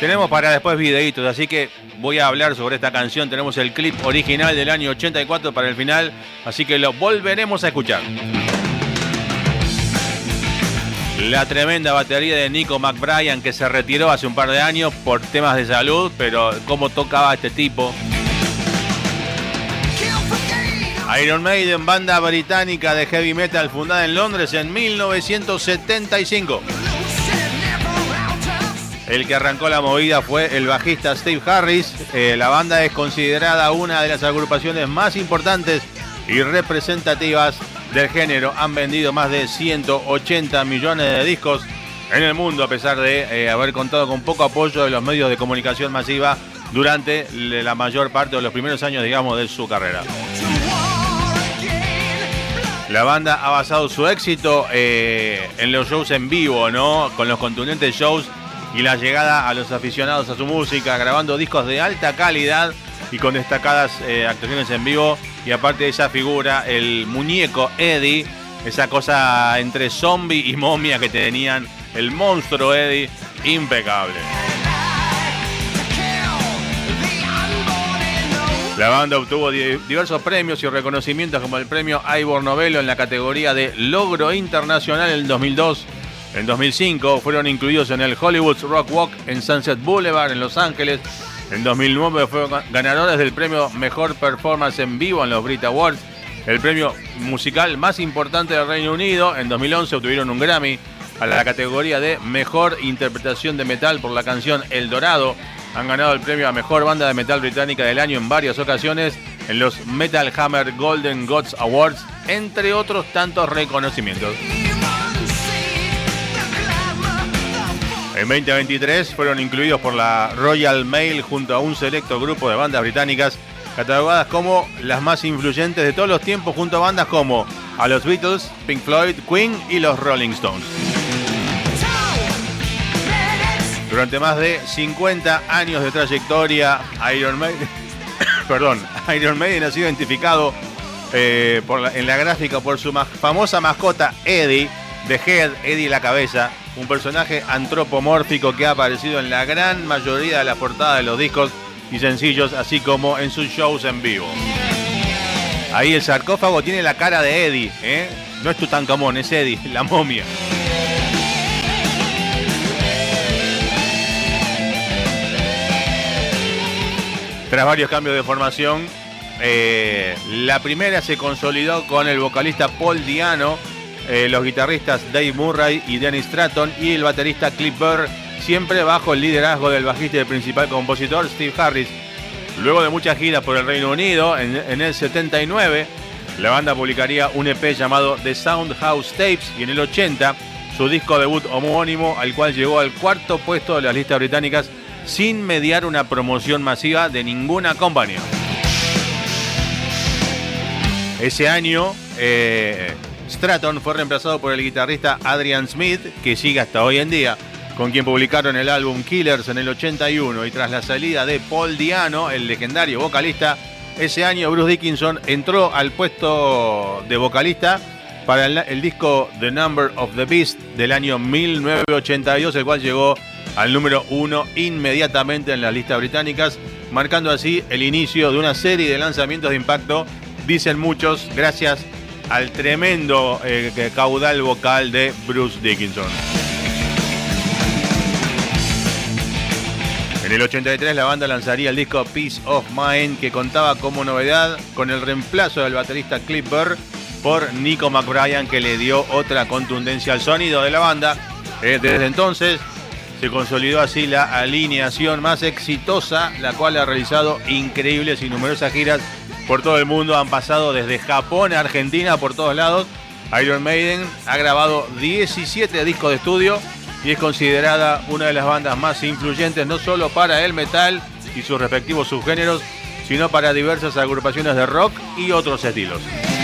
Tenemos para después videitos, así que voy a hablar sobre esta canción. Tenemos el clip original del año 84 para el final, así que lo volveremos a escuchar. La tremenda batería de Nico McBride, que se retiró hace un par de años por temas de salud, pero cómo tocaba este tipo. Iron Maiden, banda británica de heavy metal fundada en Londres en 1975. El que arrancó la movida fue el bajista Steve Harris. La banda es considerada una de las agrupaciones más importantes y representativas del género. Han vendido más de 180 millones de discos en el mundo, a pesar de haber contado con poco apoyo de los medios de comunicación masiva durante la mayor parte de los primeros años, digamos, de su carrera. La banda ha basado su éxito en los shows en vivo, ¿no? Con los contundentes shows y la llegada a los aficionados a su música, grabando discos de alta calidad y con destacadas actuaciones en vivo. Y aparte de esa figura, el muñeco Eddie, esa cosa entre zombie y momia que tenían, el monstruo Eddie, impecable. La banda obtuvo diversos premios y reconocimientos, como el premio Ivor Novello en la categoría de Logro Internacional en el 2002. En 2005 fueron incluidos en el Hollywood's Rock Walk en Sunset Boulevard en Los Ángeles. En 2009 fueron ganadores del premio Mejor Performance en Vivo en los Brit Awards, el premio musical más importante del Reino Unido. En 2011 obtuvieron un Grammy a la categoría de Mejor Interpretación de Metal por la canción El Dorado. Han ganado el premio a Mejor Banda de Metal Británica del Año en varias ocasiones en los Metal Hammer Golden Gods Awards, entre otros tantos reconocimientos. En 2023 fueron incluidos por la Royal Mail junto a un selecto grupo de bandas británicas catalogadas como las más influyentes de todos los tiempos, junto a bandas como a los Beatles, Pink Floyd, Queen y los Rolling Stones. Durante más de 50 años de trayectoria, Iron Maiden ha sido identificado en la gráfica por su famosa mascota Eddie, The Head, Eddie la cabeza, un personaje antropomórfico que ha aparecido en la gran mayoría de las portadas de los discos y sencillos, así como en sus shows en vivo. Ahí el sarcófago tiene la cara de Eddie, ¿eh? No es Tutankamón, es Eddie, la momia. Tras varios cambios de formación, la primera se consolidó con el vocalista Paul Di'Anno, los guitarristas Dave Murray y Dennis Stratton y el baterista Cliff Burr, siempre bajo el liderazgo del bajista y el principal compositor Steve Harris. Luego de muchas giras por el Reino Unido, en el 79, la banda publicaría un EP llamado The Soundhouse Tapes y en el 80 su disco debut homónimo, al cual llegó al cuarto puesto de las listas británicas sin mediar una promoción masiva de ninguna compañía. Ese año, Stratton fue reemplazado por el guitarrista Adrian Smith, que sigue hasta hoy en día, con quien publicaron el álbum Killers en el 81, y tras la salida de Paul Di'Anno, el legendario vocalista, ese año Bruce Dickinson entró al puesto de vocalista para el disco The Number of the Beast del año 1982, el cual llegó al número 1 inmediatamente en las listas británicas, marcando así el inicio de una serie de lanzamientos de impacto, dicen muchos, gracias al tremendo caudal vocal de Bruce Dickinson. En el 83 la banda lanzaría el disco Peace of Mind, que contaba como novedad con el reemplazo del baterista Cliff Burr por Nico McBride, que le dio otra contundencia al sonido de la banda. Desde entonces se consolidó así la alineación más exitosa, la cual ha realizado increíbles y numerosas giras por todo el mundo. Han pasado desde Japón a Argentina, por todos lados. Iron Maiden ha grabado 17 discos de estudio y es considerada una de las bandas más influyentes, no solo para el metal y sus respectivos subgéneros, sino para diversas agrupaciones de rock y otros estilos.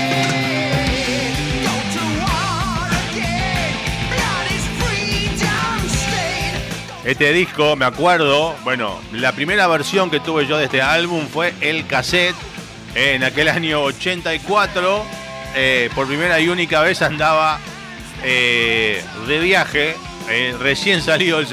Este disco, me acuerdo, bueno, la primera versión que tuve yo de este álbum fue el cassette. En aquel año 84, por primera y única vez andaba de viaje, recién salido el